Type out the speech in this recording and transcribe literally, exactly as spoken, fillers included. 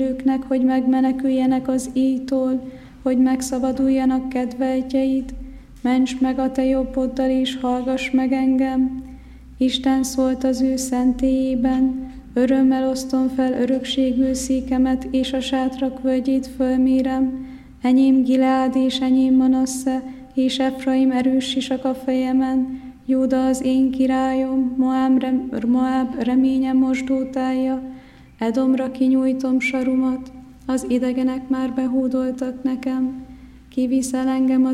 őknek, hogy megmeneküljenek az íjtól, hogy megszabaduljanak kedveltjeid. Ments meg a te jobboddal, és hallgass meg engem. Isten szólt az ő szentélyében, örömmel osztom fel örökségül székemet, és a sátrak völgyét fölmérem. Enyém Gileád és enyém Manasse, és Efraim erős sisak a fejemen. Júda az én királyom, Moáb, rem, Moáb reménye mosdótája. Edomra kinyújtom sarumat, az idegenek már behódoltak nekem. Kiviszel engem az